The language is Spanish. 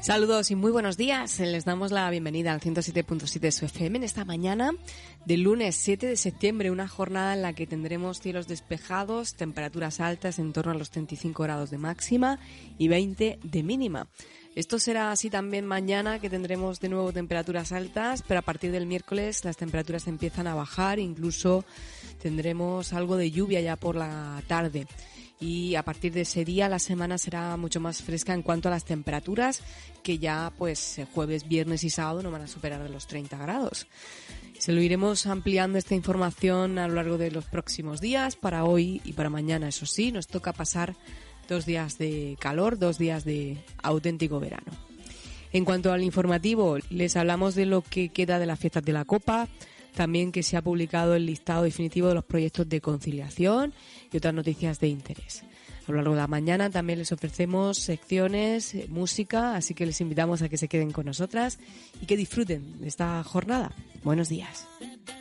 Saludos y muy buenos días. Les damos la bienvenida al 107.7 de su FM en esta mañana del lunes 7 de septiembre, una jornada en la que tendremos cielos despejados, temperaturas altas en torno a los 35 grados de máxima y 20 de mínima. Esto será así también mañana, que tendremos de nuevo temperaturas altas, pero a partir del miércoles las temperaturas empiezan a bajar, incluso tendremos algo de lluvia ya por la tarde. Y a partir de ese día la semana será mucho más fresca en cuanto a las temperaturas, que ya pues jueves, viernes y sábado no van a superar de los 30 grados. Se lo iremos ampliando esta información a lo largo de los próximos días. Para hoy y para mañana, eso sí, nos toca pasar 2 días de calor, 2 días de auténtico verano. En cuanto al informativo, les hablamos de lo que queda de las fiestas de la Copa, también que se ha publicado el listado definitivo de los proyectos de conciliación y otras noticias de interés. A lo largo de la mañana también les ofrecemos secciones, música, así que les invitamos a que se queden con nosotras y que disfruten de esta jornada. Buenos días.